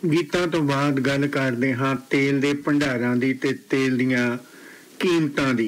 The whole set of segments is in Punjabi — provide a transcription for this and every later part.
ਗੀਤਾਂ ਤੋਂ ਬਾਅਦ ਗੱਲ ਕਰਦੇ ਹਾਂ ਤੇਲ ਦੇ ਭੰਡਾਰਾਂ ਦੀ ਤੇ ਤੇਲ ਦੀਆਂ ਕੀਮਤਾਂ ਦੀ।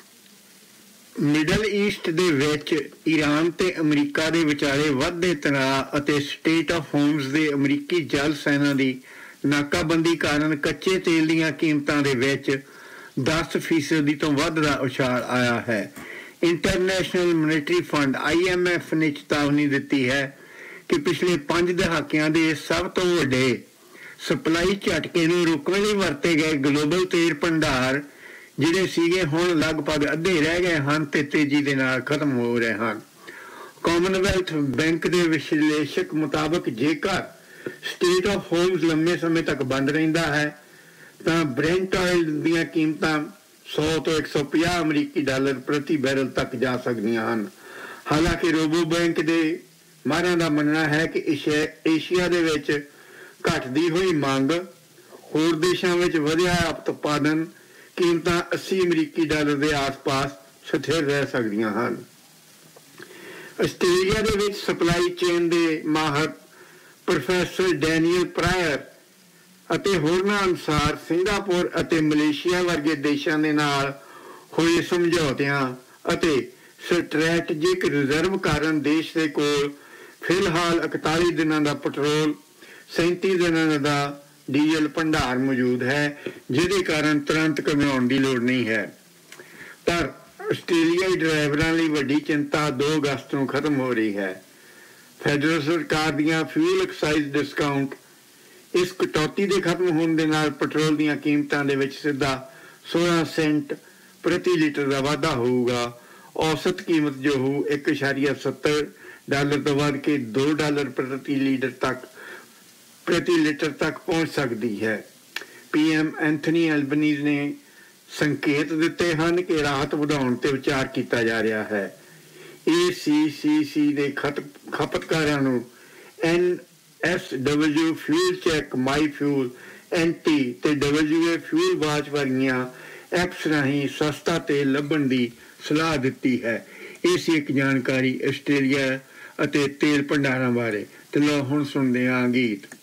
ਮਿਡਲ ਈਸਟ ਦੇ ਵਿੱਚ ਈਰਾਨ ਤੇ ਅਮਰੀਕਾ ਦੇ ਵਿਚਾਲੇ ਵੱਧਦੇ ਤਣਾਅ ਅਤੇ ਸਟੇਟ ਆਫ ਹੋਮਸ ਦੇ ਅਮਰੀਕੀ ਜਲ ਸੈਨਾ ਦੀ ਨਾਕਾਬੰਦੀ ਕਾਰਨ ਕੱਚੇ ਤੇਲ ਦੀਆਂ ਕੀਮਤਾਂ ਦੇ ਵਿੱਚ 10% ਤੋਂ ਵੱਧ ਦਾ ਉਛਾਲ ਆਇਆ ਹੈ। ਇੰਟਰਨੈਸ਼ਨਲ ਮੋਨੇਟਰੀ ਫੰਡ IMF ਨੇ ਚੇਤਾਵਨੀ ਦਿੱਤੀ ਹੈ ਕਿ ਪਿਛਲੇ 5 ਦਹਾਕਿਆਂ ਦੇ ਸਭ ਤੋਂ ਵੱਡੇ ਸਪਲਾਈ ਝਟਕੇ ਨੂੰ ਰੋਕਣ ਲਈ ਵਰਤੇ ਗਏ ਗਲੋਬਲ ਤੇਲ ਭੰਡਾਰ ਜਿਹੜੇ ਸੀਗੇ ਹੁਣ ਲਗਭਗ ਅੱਧੇ ਰਹਿ ਗਏ ਹਨ ਤੇ ਤੇਜ਼ੀ ਦੇ ਨਾਲ ਖਤਮ ਹੋ ਰਹੇ ਹਨ। ਕਾਮਨਵੈਲਥ ਬੈਂਕ ਦੇ ਵਿਸ਼ਲੇਸ਼ਕ ਮੁਤਾਬਕ ਜੇਕਰ ਸਟੇਟ ਆਫ ਹੋਮਸ ਲੰਮੇ ਸਮੇਂ ਤੱਕ ਬੰਦ ਰਹਿੰਦਾ ਹੈ ਤਾਂ ਬ੍ਰੈਂਟ ਆਇਲ ਦੀਆਂ ਕੀਮਤਾਂ 100 ਤੋਂ 150 ਅਮਰੀਕੀ ਡਾਲਰ ਪ੍ਰਤੀ ਬੈਰਲ ਤੱਕ ਜਾ ਸਕਦੀਆਂ ਹਨ। ਹਾਲਾਂਕਿ ਰੋਬੋ ਬੈਂਕ ਦੇ ਮਾਹਿਰਾਂ ਦਾ ਮੰਨਣਾ ਹੈ ਕਿ ਏਸ਼ੀਆ ਦੇ ਵਿੱਚ ਘਟਦੀ ਹੋਈ ਮੰਗ, ਹੋਰ ਦੇਸ਼ਾਂ ਵਿੱਚ ਵਧਿਆ ਉਤਪਾਦਨ ਕੀਮਤਾਂ 80 ਅਮਰੀਕੀ ਡਾਲਰ ਦੇ ਆਸ-ਪਾਸ ਸਥਿਰ ਰਹਿ ਸਕਦੀਆਂ ਹਨ। ਆਸਟ੍ਰੇਲੀਆ ਦੇ ਵਿੱਚ ਸਪਲਾਈ ਚੇਨ ਦੇ ਮਾਹਰ ਪ੍ਰੋਫੈਸਰ ਡੈਨੀਅਲ ਪ੍ਰਾਇਰ ਅਤੇ ਹੋਰਨਾਂ ਅਨੁਸਾਰ ਸਿੰਗਾਪੁਰ ਅਤੇ ਮਲੇਸ਼ੀਆ ਵਰਗੇ ਦੇਸ਼ਾਂ ਦੇ ਨਾਲ ਹੋਏ ਸਮਝੌਤਿਆਂ ਅਤੇ ਸਟ੍ਰੈਟੇਜਿਕ ਰਿਜ਼ਰਵ ਕਾਰਨ ਦੇਸ਼ ਦੇ ਕੋਲ ਫਿਲਹਾਲ 41 ਦਿਨਾਂ ਦਾ ਪੈਟਰੋਲ, 37 ਦਿਨਾਂ ਦਾ ਡੀਜ਼ਲ ਭੰਡਾਰ ਮੌਜੂਦ ਹੈ, ਜਿਹਦੇ ਕਾਰਨ ਤੁਰੰਤ ਘਬਰਾਉਣ ਦੀ ਲੋੜ ਨਹੀਂ ਹੈ। ਪਰ ਆਸਟ੍ਰੇਲੀਆਈ ਡਰਾਈਵਰਾਂ ਲਈ ਵੱਡੀ ਚਿੰਤਾ 2 ਅਗਸਤ ਨੂੰ ਖਤਮ ਹੋ ਰਹੀ ਹੈ। ਫੈਡਰਲ ਸਰਕਾਰ ਦੀਆਂ ਫਿਊਲ ਐਕਸਾਈਜ਼ ਡਿਸਕਾਊਂਟ ਇਸ ਕਟੌਤੀ ਦੇ ਖਤਮ ਹੋਣ ਦੇ ਨਾਲ ਪੈਟਰੋਲ ਦੀਆਂ ਕੀਮਤਾਂ ਦੇ ਵਿੱਚ ਸਿੱਧਾ 16 ਸੈਂਟ ਪ੍ਰਤੀ ਲੀਟਰ ਦਾ ਵਾਧਾ ਹੋਊਗਾ। ਔਸਤ ਕੀਮਤ ਜੋ ਹੋਊ 1.70 ਡਾਲਰ ਤੋਂ ਵੱਧ ਕੇ $2 ਪ੍ਰਤੀ ਲੀਟਰ ਤੱਕ ਪਹੁੰਚ ਸਕਦੀ ਹੈ। PM ਐਂਥਨੀ ਐਲਬਨੀਜ਼ ਨੇ ਸੰਕੇਤ ਦਿੱਤੇ ਹਨ ਕਿ ਰਾਹਤ ਵਧਾਉਣ ਤੇ ਵਿਚਾਰ ਕੀਤਾ ਜਾ ਰਿਹਾ ਹੈ। ACCC ਦੇ ਖਪਤਕਾਰਾਂ ਨੂੰ NSW ਫਿਊਲ ਚੈੱਕ, ਮਾਈ ਫਿਊਲ, NT ਤੇ WA ਫਿਊਲ ਵਾਚ ਵਰਗੀਆਂ ਐਪਸ ਰਾਹੀਂ ਸਸਤਾ ਤੇਲ ਲੱਭਣ ਦੀ ਸਲਾਹ ਦਿੱਤੀ ਹੈ। ਇਹ ਸੀ ਇੱਕ ਜਾਣਕਾਰੀ ਆਸਟ੍ਰੇਲੀਆ ਅਤੇ ਤੇਲ ਭੰਡਾਰਾਂ ਬਾਰੇ। ਤੇ ਲਓ ਹੁਣ ਸੁਣਦੇ ਹਾਂ ਗੀਤ।